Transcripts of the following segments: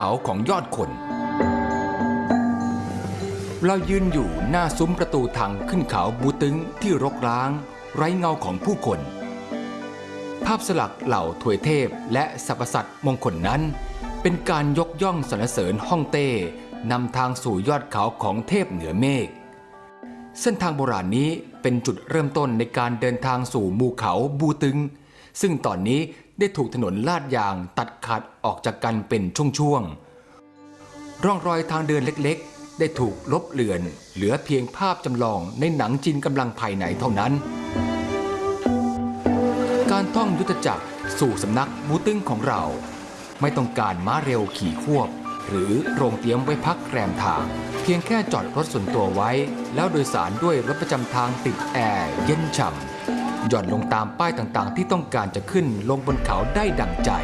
เขาของยอดคนเรายืนอยู่หน้าซุ้มประตูทางขึ้นเขาบูตึงที่รกร้างไร้เงาของผู้คนภาพสลักเหล่าถวยเทพและสรรพสัตว์มงคลนั้นเป็นการยกย่องสรรเสริญฮ่องเต้นำทางสู่ยอดเขาของเทพเหนือเมฆเส้นทางโบราณนี้เป็นจุดเริ่มต้นในการเดินทางสู่หมู่เขาบูตึงซึ่งตอนนี้ได้ถูกถนนลาดยางตัดขาดออกจากกันเป็นช่วงๆร่องรอยทางเดินเล็กๆได้ถูกลบเลือนเหลือเพียงภาพจำลองในหนังจีนกำลังภายในเท่านั้นการท่องยุทธจักรสู่สำนักบูตึงของเราไม่ต้องการม้าเร็วขี่ควบหรือโรงเตรียมไว้พักแรมทางเพียงแค่จอดรถส่วนตัวไว้แล้วโดยสารด้วยรถประจำทางติดแอร์เย็นฉ่ำหย่อนลงตามป้ายต่างๆที่ต้องการจะขึ้นลงบนเขาได้ดังใจ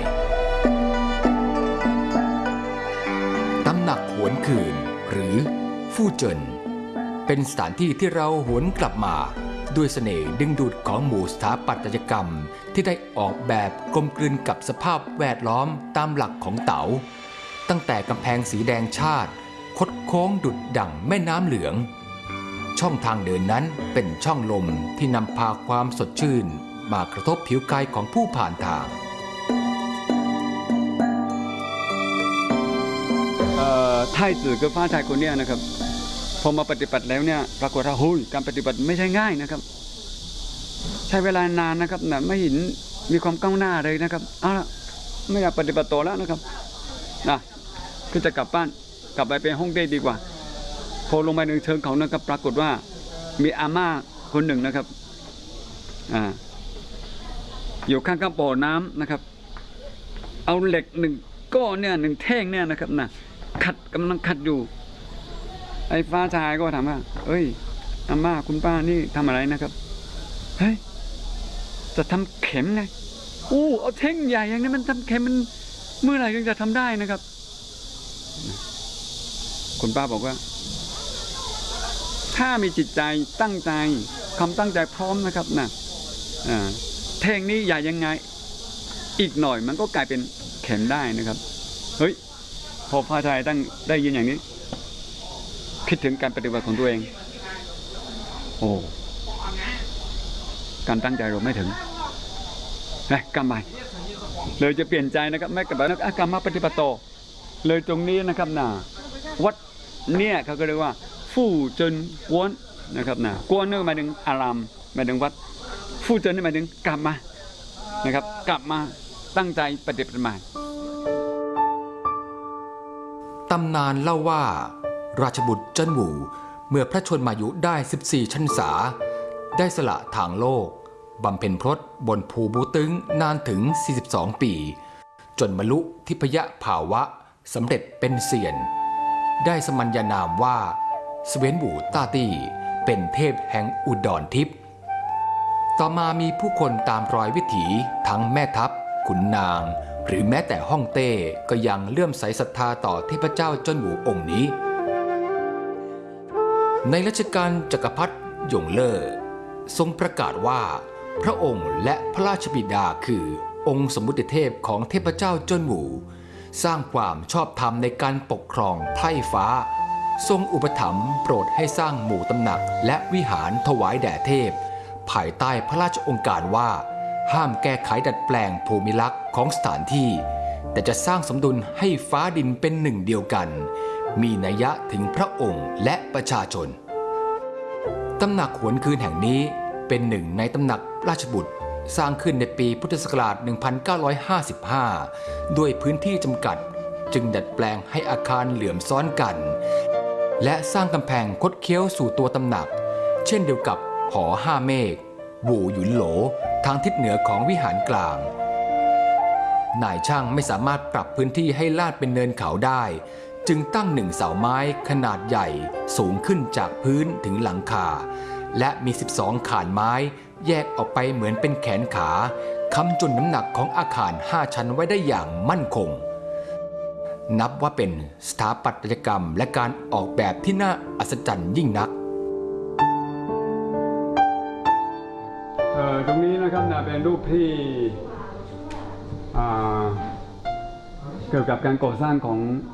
ตำหนักหวนคืนหรือฟู่เจินเป็นสถานที่ที่เราหวนกลับมาด้วยเสน่ห์ดึงดูดของหมู่สถาปัตยกรรมที่ได้ออกแบบกลมกลืนกับสภาพแวดล้อมตามหลักของเต๋าตั้งแต่กำแพงสีแดงชาติคดโค้งดุจดั่งแม่น้ำเหลืองช่องทางเดินนั้นเป็นช่องลมที่นำพาความสดชื่นมากระทบผิวกายของผู้ผ่านทางไทจื่อกับฟ้าชายคนนี้นะครับพอมาปฏิบัติแล้วเนี่ยปรากฏว่าการปฏิบัติไม่ใช่ง่ายนะครับใช้เวลานานนะครับนะไม่เห็นมีความก้าวหน้าเลยนะครับเอาละไม่อยากปฏิบัติต่อแล้วนะครับนะคือจะกลับบ้านกลับไปเป็นฮ่องเต้ดีกว่าพอลงไปในเชิงเขานะครับปรากฏว่ามีอาม่าคนหนึ่งนะครับอยู่ข้างๆบ่อน้ำนะครับเอาเหล็กหนึ่งก้อนเนี่ยหนึ่งแท่งเนี่ยนะครับนะกำลังขัดอยู่ไอ้ฟ้าชายก็ถามว่าเอ้ยอาม่าคุณป้านี่ทำอะไรนะครับเฮ้ยจะทำเข็มไงเอาแท่งใหญ่อย่างนี้มันทำเข็มมันเมื่อไหร่ถึงจะทำได้นะครับคุณป้าบอกว่าถ้ามีจิตใจตั้งใจความตั้งใจพร้อมนะครับนะแท่งนี้ใหญ่ยังไงอีกหน่อยมันก็กลายเป็นเข็มได้นะครับเฮ้ยพอพระชายได้ยินอย่างนี้คิดถึงการปฏิบัติของตัวเองการตั้งใจเราไม่ถึงกรรมใหม่เลยจะเปลี่ยนใจนะครับไม่กลับมากรรมมาปฏิบัติต่อเลยตรงนี้นะครับวัดเนี่ยเขาก็เรียกว่าฟู่เจินกวนนะครับกวนนี่หมายถึงอารามหมายถึงวัดฟู่เจินนี่หมายถึงกลับมานะครับกลับมาตั้งใจปฏิบัติใหม่ตำนานเล่าว่าราชบุตรเจิ้นหวูเมื่อพระชนมายุได้14 พรรษาได้สละทางโลกบำเพ็ญพรตบนภูบูตึงนานถึง42 ปีจนบรรลุทิพยภาวะสำเร็จเป็นเซียนได้สมัญญานามว่าเสวียนหวูต้าตี้เป็นเทพแห่งอุดรทิพย์ต่อมามีผู้คนตามรอยวิถีทั้งแม่ทัพขุนนางหรือแม้แต่ฮ่องเต้ก็ยังเลื่อมใสศรัทธาต่อเทพเจ้าเจิ้นหวูองค์นี้ในรัชกาลจักรพรรดิหยงเล่อทรงประกาศว่าพระองค์และพระราชบิดาคือองค์สมมุติเทพของเทพเจ้าเจิ้นหวูสร้างความชอบธรรมในการปกครองไพร่ฟ้าทรงอุปถัมภ์โปรดให้สร้างหมู่ตำหนักและวิหารถวายแด่เทพภายใต้พระราชองค์การว่าห้ามแก้ไขดัดแปลงภูมิลักษณ์ของสถานที่แต่จะสร้างสมดุลให้ฟ้าดินเป็นหนึ่งเดียวกันมีนัยยะถึงพระองค์และประชาชนตำหนักหวนคืนแห่งนี้เป็นหนึ่งในตำหนักราชบุตรสร้างขึ้นในปีพุทธศักราช 1955 ด้วยพื้นที่จำกัดจึงดัดแปลงให้อาคารเหลื่อมซ้อนกันและสร้างกำแพงคดเคี้ยวสู่ตัวตำหนักเช่นเดียวกับหอห้าเมฆหวูหยุนโหลทางทิศเหนือของวิหารกลางนายช่างไม่สามารถปรับพื้นที่ให้ลาดเป็นเนินเขาได้จึงตั้งหนึ่งเสาไม้ขนาดใหญ่สูงขึ้นจากพื้นถึงหลังคาและมี12 ขานไม้แยกออกไปเหมือนเป็นแขนขาค้ำจุนน้ำหนักของอาคาร5 ชั้นไว้ได้อย่างมั่นคงนับว่าเป็นสถาปัตยกรรมและการออกแบบที่น่าอัศจรรย์ยิ่งนักตรงนี้นะครับเป็นรูปที่เกี่ยวกับการก่อสร้างของ